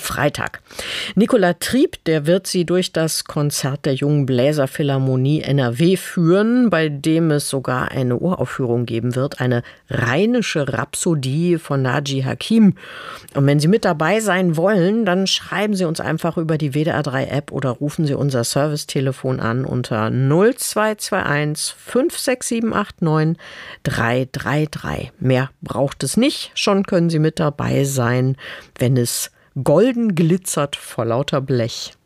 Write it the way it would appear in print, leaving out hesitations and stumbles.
Freitag. Nicola Trieb, der wird Sie durch das Konzert der Jungen Bläserphilharmonie NRW führen, bei dem es sogar eine Uraufführung geben wird, eine rheinische Rhapsodie von Naji Hakim. Und wenn Sie mit dabei sein wollen, dann schreiben Sie uns einfach über die WDR 3 App oder rufen Sie unser Servicetelefon an unter 0221 56789 333. Mehr braucht es nicht, schon können Sie mit dabei sein, wenn es golden glitzert vor lauter Blech.